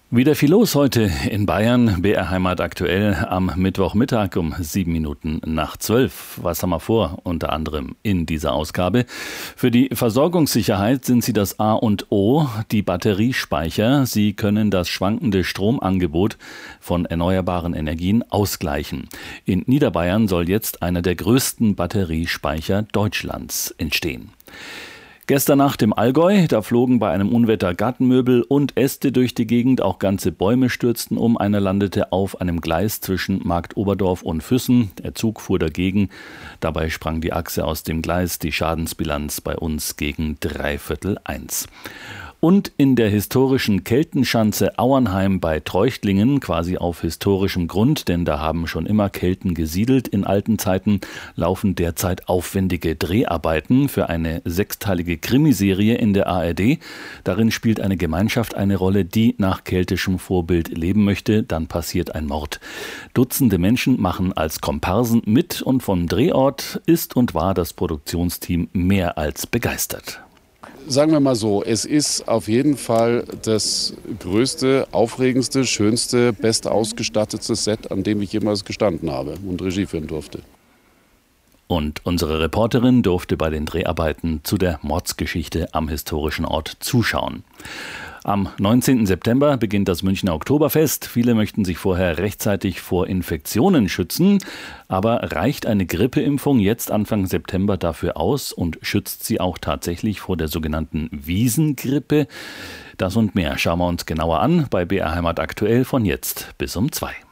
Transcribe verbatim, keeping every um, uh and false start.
Wieder viel los heute in Bayern. B R Heimat aktuell am Mittwochmittag um sieben Minuten nach zwölf. Was haben wir vor? Unter anderem in dieser Ausgabe. Für die Versorgungssicherheit sind sie das A und O, die Batteriespeicher. Sie können das schwankende Stromangebot von erneuerbaren Energien ausgleichen. In Niederbayern soll jetzt einer der größten Batteriespeicher Deutschlands entstehen. Gestern Nacht im Allgäu, da flogen bei einem Unwetter Gartenmöbel und Äste durch die Gegend, auch ganze Bäume stürzten um, einer landete auf einem Gleis zwischen Marktoberdorf und Füssen, der Zug fuhr dagegen, dabei sprang die Achse aus dem Gleis, die Schadensbilanz bei uns gegen dreiviertel eins. Und in der historischen Keltenschanze Auernheim bei Treuchtlingen, quasi auf historischem Grund, denn da haben schon immer Kelten gesiedelt in alten Zeiten, laufen derzeit aufwendige Dreharbeiten für eine sechsteilige Krimiserie in der A R D. Darin spielt eine Gemeinschaft eine Rolle, die nach keltischem Vorbild leben möchte. Dann passiert ein Mord. Dutzende Menschen machen als Komparsen mit und vom Drehort ist und war das Produktionsteam mehr als begeistert. Sagen wir mal so, es ist auf jeden Fall das größte, aufregendste, schönste, bestausgestattete Set, an dem ich jemals gestanden habe und Regie führen durfte. Und unsere Reporterin durfte bei den Dreharbeiten zu der Mordsgeschichte am historischen Ort zuschauen. Am neunzehnten September beginnt das Münchner Oktoberfest. Viele möchten sich vorher rechtzeitig vor Infektionen schützen. Aber reicht eine Grippeimpfung jetzt Anfang September dafür aus und schützt sie auch tatsächlich vor der sogenannten Wiesengrippe? Das und mehr schauen wir uns genauer an bei B R Heimat aktuell von jetzt bis um zwei.